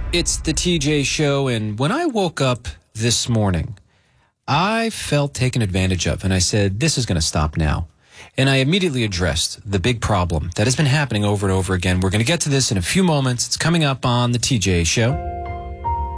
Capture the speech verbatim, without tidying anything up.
It's the T J Show, and when I woke up this morning, I felt taken advantage of, and I said, this is going to stop now. And I immediately addressed the big problem that has been happening over and over again. We're going to get to this in a few moments. It's coming up on the T J Show.